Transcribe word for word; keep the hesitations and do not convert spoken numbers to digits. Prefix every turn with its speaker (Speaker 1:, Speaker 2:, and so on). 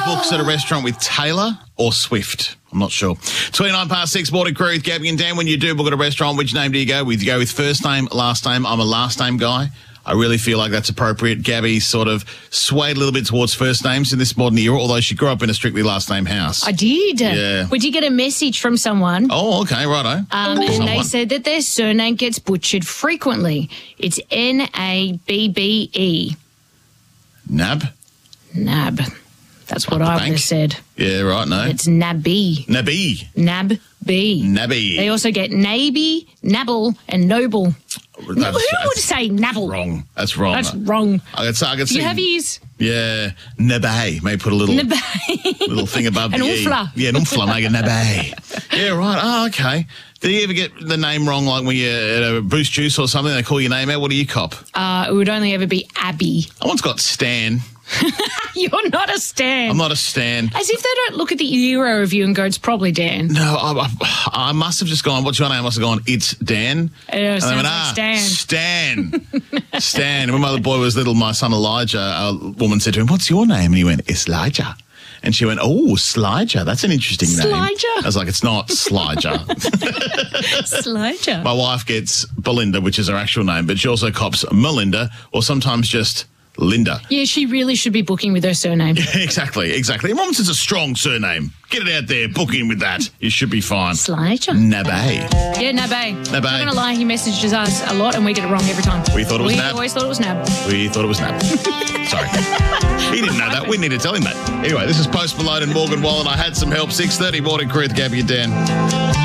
Speaker 1: books at a restaurant with Taylor or Swift? I'm not sure. twenty-nine past six, Morning Crew with Gabby and Dan. When you do book at a restaurant, which name do you go with? You go with first name, last name. I'm a last name guy. I really feel like that's appropriate. Gabby sort of swayed a little bit towards first names in this modern era, although she grew up in a strictly last name house.
Speaker 2: I did.
Speaker 1: Yeah.
Speaker 2: We did get a message from someone.
Speaker 1: Oh, okay, righto.
Speaker 2: Um, and
Speaker 1: Someone.
Speaker 2: they said that their surname gets butchered frequently. It's N A B B E.
Speaker 1: Nab?
Speaker 2: Nab. That's what
Speaker 1: Like the
Speaker 2: I would
Speaker 1: bank?
Speaker 2: have said.
Speaker 1: Yeah, right, no.
Speaker 2: It's Nabby.
Speaker 1: Nabby.
Speaker 2: Nab-B.
Speaker 1: Nabby.
Speaker 2: They also get Naby, Nabble, and Noble.
Speaker 1: That's,
Speaker 2: Who would
Speaker 1: that's
Speaker 2: say Nabble?
Speaker 1: wrong. That's wrong.
Speaker 2: That's wrong.
Speaker 1: I could, I could
Speaker 2: Do
Speaker 1: see.
Speaker 2: you have ears?
Speaker 1: Yeah. Nabay. May put a little
Speaker 2: Nabay.
Speaker 1: little thing above
Speaker 2: An
Speaker 1: the E.
Speaker 2: umfla.
Speaker 1: Yeah, an umfla, make a nabay. Yeah, right. Oh, okay. Do you ever get the name wrong, like when you're at a Boost Juice or something, they call your name out? What do you cop?
Speaker 2: Uh, it would only ever be Abby.
Speaker 1: I once got Stan.
Speaker 2: You're not a Stan.
Speaker 1: I'm not a Stan.
Speaker 2: As if they don't look at the Euro review and go, it's probably Dan.
Speaker 1: No, I, I, I must have just gone, what's your name? I must have gone, it's Dan.
Speaker 2: Uh,
Speaker 1: And
Speaker 2: sounds
Speaker 1: they went,
Speaker 2: like
Speaker 1: ah,
Speaker 2: Stan.
Speaker 1: Stan. Stan. When my little boy was little, my son Elijah, a woman said to him, what's your name? And he went, it's Elijah. And she went, oh, Sliger. That's an interesting name.
Speaker 2: Sliger.
Speaker 1: I was like, it's not Sliger.
Speaker 2: Sliger.
Speaker 1: My wife gets Belinda, which is her actual name, but she also cops Melinda or sometimes just Linda.
Speaker 2: Yeah, she really should be booking with her surname.
Speaker 1: Exactly, exactly. Robinson's a strong surname. Get it out there, book in with that. You should be fine.
Speaker 2: Sliger.
Speaker 1: Nabay.
Speaker 2: Yeah, Nabe.
Speaker 1: Nabe.
Speaker 2: I'm not going to lie, he messages us a lot and we get it wrong every time.
Speaker 1: We thought it was
Speaker 2: we
Speaker 1: Nab.
Speaker 2: always thought it was Nab.
Speaker 1: We thought it was Nab. Sorry. He didn't know that. We need to tell him that. Anyway, this is Post Malone and Morgan Wallen. I had some help. six thirty, Morning Crew with Gabby and Dan.